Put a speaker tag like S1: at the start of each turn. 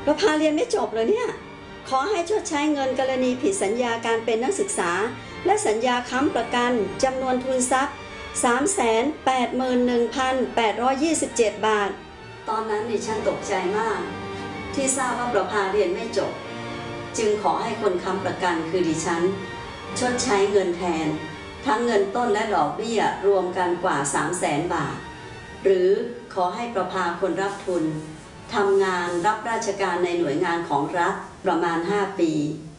S1: ประภาเรียนไม่จบเลยเนี่ยขอให้ชดใช้เงินกรณีผิดสัญญาการเป็นนักศึกษาและสัญญาค้ำประกันจำนวนทุนทรัพย์ 381,827 บาทตอนนั้นดิฉันตกใจมากที่ทราบว่าประภาเรียนไม่จบจึงขอให้คนค้ำประกันคือดิฉันชดใช้เงินแทนทั้งเงินต้นและดอกเบี้ยรวมกันกว่า 300,000 บาทหรือขอให้ประภาคนรับทุนทำงานรับราชการในหน่วยงานของรัฐประมาณ5 ปี